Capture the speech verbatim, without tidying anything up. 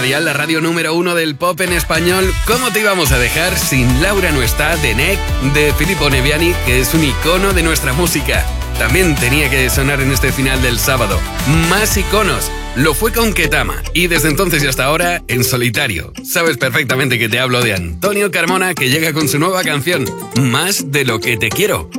Dial, la radio número uno del pop en español. ¿Cómo te íbamos a dejar sin Laura no está, de N E C, de Filippo Neviani, que es un icono de nuestra música? También tenía que sonar en este final del sábado. Más iconos. Lo fue con Ketama y desde entonces y hasta ahora en solitario. Sabes perfectamente que te hablo de Antonio Carmona, que llega con su nueva canción, Más de lo que te quiero.